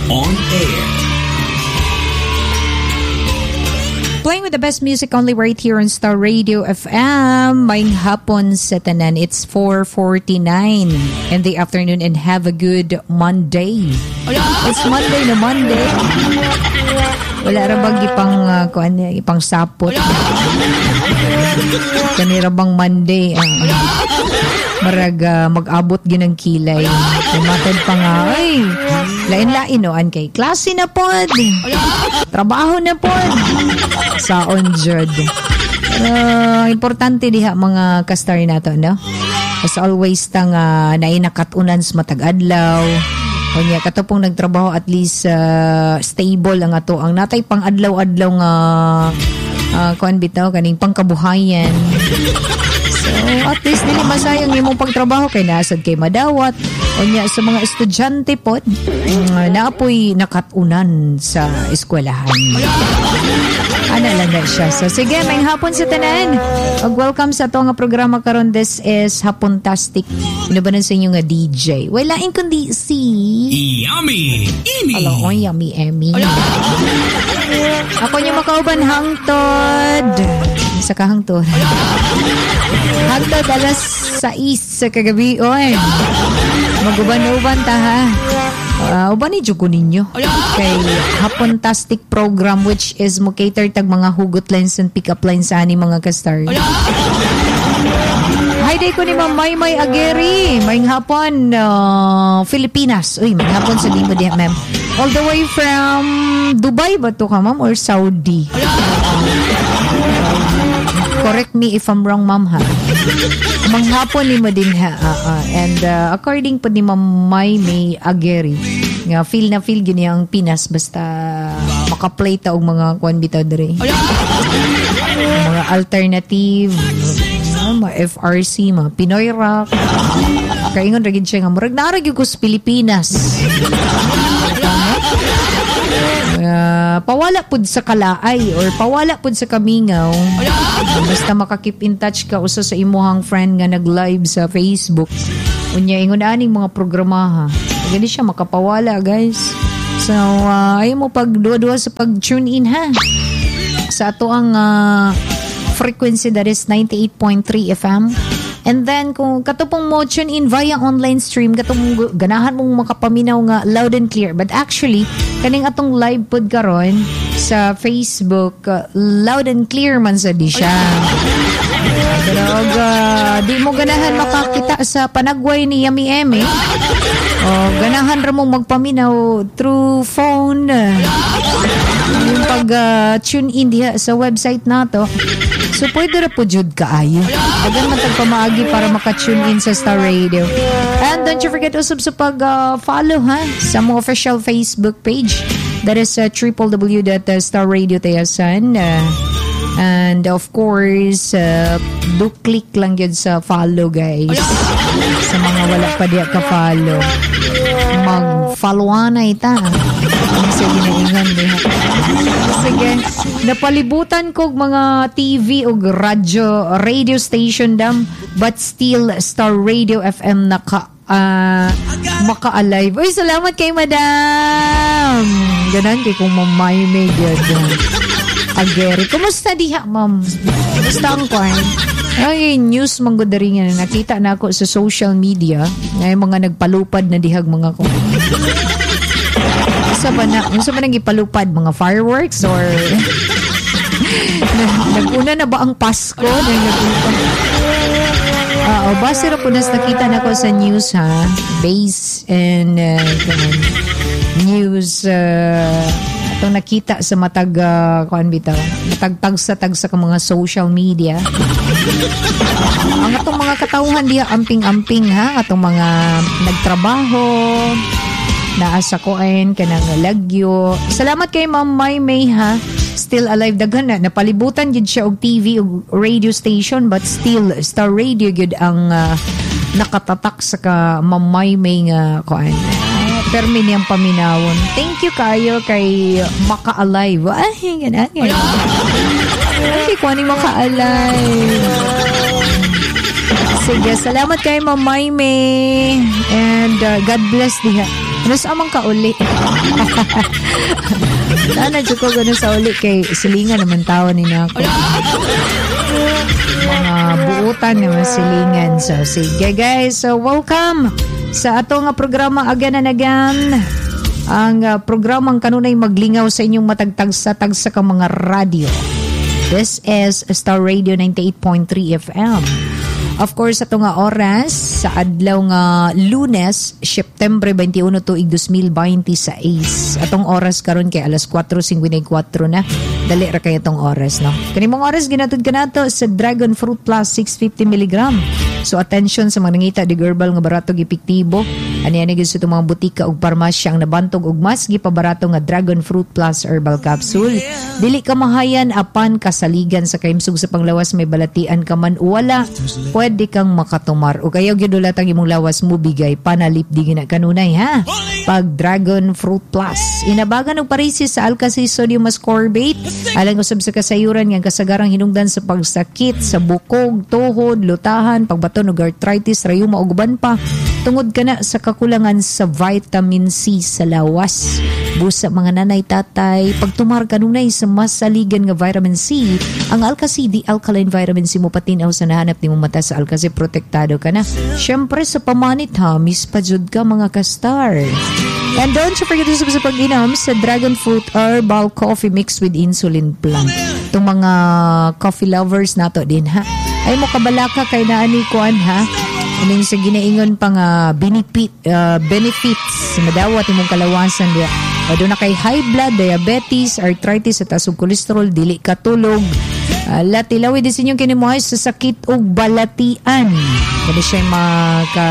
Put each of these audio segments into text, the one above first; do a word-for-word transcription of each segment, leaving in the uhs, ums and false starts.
On air. Playing with the best music only right here on Star Radio F M. Maayong hapon sa tanan. It's four forty-nine in the afternoon and have a good Monday. It's Monday na Monday. Wala ra bang ipang uh, kuan ipang sapot. Kanira bang Monday ang uh, marag uh, mag-abot ginang kilay. Matod pa nga ay lain-lain noan kay klase na pod. Trabaho na pod. Saon jud. Uh, importante diha mga kastar nato, no? As always tang uh, nainakatunan sa matag adlaw. Kunya katupong nagtrabaho at least uh, stable ang ato ang natay pang adlaw-adlaw nga uh, kuan bitaw kaning pangkabuhayan. So at least dili masayang imong pagtrabaho kay nasad kay madawat. Kunya sa mga estudyante pod uh, naapoy nakatunan sa eskwelahan. Ana lang na siya. So sige, may hapon sa tanan. Mag-welcome sa itong programa karon. This is Hapontastic. Inabanan sa inyo nga D J. Wala in kundi si Yummy Emmy. Hello, oh, Yummy Emmy. Ako niya makauban hangtod. Sa kahangtod. Hangtod alas sais sa kagabi. Oy. Maguban-uban ta ha. Uh, uban ni Jugo ninyo kay Hapontastic program which is mo cater tag mga hugot lines and pick up lines sa ani mga kastar. Hi day ko ni Ma'am Maymay Ageri. Maying hapon uh, Pilipinas. Uy, maying hapon sa limo diha ma'am. All the way from Dubai ba to ka ma'am or Saudi? Correct me if I'm wrong, ma'am, ha? Manghapon ni mo din, ha? Uh, uh, and uh, according po ni Ma'am Maymay Ageri, nga feel na feel gini ang Pinas basta makaplay ta og mga kuan bitaw dere. Mga alternative, uh, mga F R C, mga Pinoy rock. Kaingon ra gid siya nga murag naara gyud ko sa Pilipinas. Uh, pawala pud sa kalaay or pawala pud sa kamingaw. Basta makakip in touch ka usa sa imuhang friend nga nag-live sa Facebook. Unya ingon aning mga programa ha. Gani siya makapawala, guys. So uh, ay mo pag duwa-duwa sa pag-tune in ha. Sa ato ang uh, frequency that is ninety-eight point three F M. And then, kung katupong mo tune in via online stream, katupong ganahan mong makapaminaw nga loud and clear. But actually, kaning atong live pod karon sa Facebook, uh, loud and clear man sa di siya. Pero uh, di mo ganahan makakita sa panagway ni Yummy Emmy. O, ganahan ra mong magpaminaw through phone. Yung pag uh, tune in diha sa website nato. So, pwede ra po jud kaayo. Agan man tagpamaagi para maka-tune in sa Star Radio. And don't you forget usab sa pag-follow uh, ha sa mga official Facebook page. That is uh, w w w dot star radio tayasan. Uh, and of course, uh, do click lang yun sa follow, guys. Sa mga wala pa diya ka-follow. Mag-follow na ita. Sige na ingan diha. Sige, napalibutan ko mga T V o radyo, radio station dam, but still Star Radio F M naka uh, maka-alive. Uy, salamat kay madam. Ganon kay kung mamay may gyan. Ageri, kumusta diha, ma'am? Kumusta ang kwan? Ay, news manggodari nga na nakita na ako sa social media ngay mga nagpalupad na dihag mga ko. Sa ba na, sa ba nang ipalupad mga fireworks or naguna na ba ang Pasko? Ah, uh, base ra po nas nakita na ko sa news ha, base and uh, news uh, atong nakita sa matag uh, kuan bitaw matagtag sa tag sa mga social media. Ang atong mga katawhan diha amping-amping ha, atong mga nagtrabaho naa sa kuan kanang lagyo. Salamat kay Ma'am Maymay ha. Still alive daghan na napalibutan gid siya og T V og radio station but still Star Radio gid ang uh, nakatatak sa ka Ma'am Maymay nga kuan. Permi niyang paminawon. Thank you kayo kay Maka-Alive. Ay, ganun, ganun. Ay, kung ano Maka-Alive. Sige, salamat kay Ma'am Maymay. And uh, God bless diha. Ano sa amang kauli? Sana dyan ko gano'n sa uli kay silingan naman tao ni Nako. Mga buutan naman silingan. So, sige guys. So, welcome sa atong nga programa again and again. Ang uh, programang kanunay maglingaw sa inyong matagtagsa-tagsa kang mga radyo. This is Star Radio ninety-eight point three F M. Of course, ato nga oras sa adlaw nga Lunes, September twenty-uno tuig twenty twenty-six. Atong oras karon kay alas four fifty-four na. Dali ra kay atong oras, no? Kanimong oras ginatud ka nato sa Dragon Fruit Plus six hundred fifty milligrams. So attention sa mga nangita di herbal nga barato epektibo. Ani-ani gyud sa itong mga butika ug parmasya ang nabantog og mas gipabarato nga Dragon Fruit Plus herbal capsule. Dili ka mahayan apan kasaligan sa kaimsug sa panglawas may balatian ka man wala. Pwede kang makatumar o kayo gyud ulat ang imong lawas mo bigay panalip di gina kanunay ha. Pag Dragon Fruit Plus inabagan og paresis sa Alka-C sodium ascorbate alang usab sa kasayuran nga kasagarang hinungdan sa pagsakit sa bukog, tuhod, lutahan, pagbaton og arthritis, rayuma ug uban pa. Tungod kana sa kakulangan sa vitamin C sa lawas. Busa mga nanay tatay, pagtumar kanunay sa mas saligan nga vitamin C, ang Alka-C di alkaline vitamin C mo patinaw sa nahanap nimo mata sa Alka-C protektado ka na. Syempre sa pamanit ha, miss pa jud ka mga ka-star. And don't you forget to sa pag-inom sa Dragon Fruit Herbal Coffee mixed with insulin plant. Itong mga coffee lovers nato din ha. Ay mo kabalaka kay naani kuan ha. Aning sa ginaingon pang uh, benefit, uh, benefits madawat imong kalawasan diya. O doon na kay high blood, diabetes, arthritis at asog cholesterol, dili katulog. Uh, latilawi din sa inyong kinimuhay sa sakit o balatian. Pwede siya maka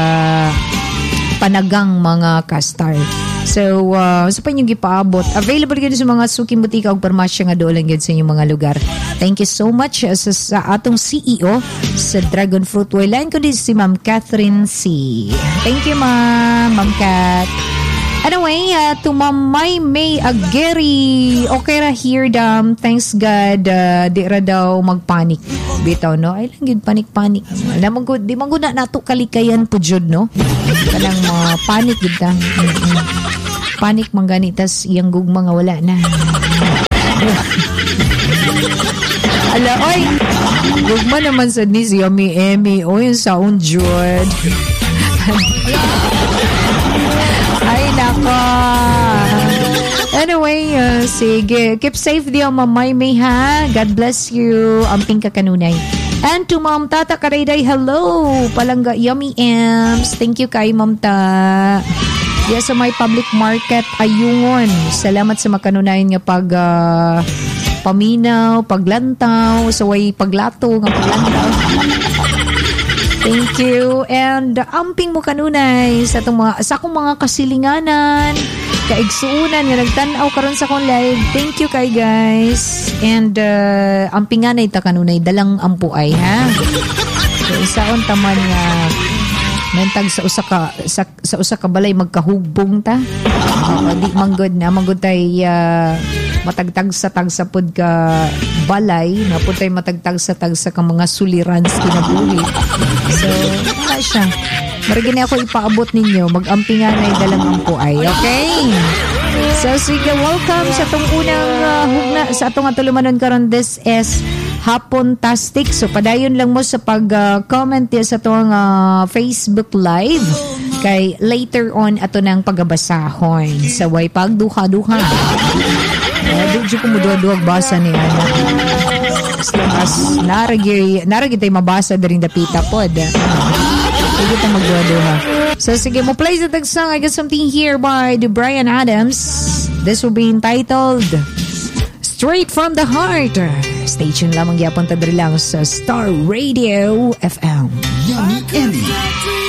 panagang mga ka-star. So, uh, sa pa inyong gipaabot. Available kayo sa mga suking butika o parmasya nga doon lang yun sa inyong mga lugar. Thank you so much uh, sa, sa atong C E O sa Dragon Fruit. Wailan ko din si Ma'am Catherine C. Thank you, Ma'am. Ma'am Cat. Anyway, uh, to Ma'am May May Ageri. Okay ra here, dam. Thanks God. Uh, di ra daw magpanik. Bitaw, no? Ay lang yun, panik-panik. Alam mo, di man na nato kalikayan po jud, no? Kanang mga uh, panik yun ta. Mm-hmm. Panik man ganitas iyang gugma nga wala na. Ala, oy! Gugma naman sa ni si Yummy Emmy. O, yung sound jud. Ay, nako. Anyway, uh, sige. Keep safe diyo, Mamay May, ha? God bless you. Amping ka kanunay. And to Ma'am Tata Karayday, hello. Palangga Yummy Ems. Thank you kay Ma'am Ta. Yes, sa may public market ayungon. Salamat sa makanunayan nga pag uh, paminaw, paglantaw, sa way paglato nga paglantaw. Thank you. And uh, amping mo kanunay sa itong mga, sa akong mga kasilinganan, kaigsuunan nga nagtanaw karon sa akong live. Thank you kay guys. And uh, amping nga na ita kanunay, dalang ampu ay ha. So, isaon taman nga mentag sa usa ka sa, sa usa ka balay magkahugbong ta. Uh, di manggod na manggod tay uh, matagtag sa tagsa pod ka balay na pud tay matagtag sa tagsa ka mga sulirans kinabuhi. So, wala siya. Maragi na ako ipaabot ninyo. Mag-ampingan ay dalang ampo ay. Okay? So, sige, welcome sa itong unang uh, hugna, sa itong atulumanon karon. This is Hapon-tastic. So, padayon lang mo sa pag-comment uh, sa itong uh, Facebook Live. Kay later on, ato ng pagabasahon. Sa way pagduha-duha. Uh, Doon ko mo duha-duhag basa ni Ana. As long as naragi, naragi tayo mabasa daring dapita pod. Sige tayo magduha-duha. So, sige mo play the song. I got something here by the Bryan Adams. This will be entitled Straight from the Heart. Stay tuned lamang yapon tadri lang sa Star Radio F M. Yummy Emmy.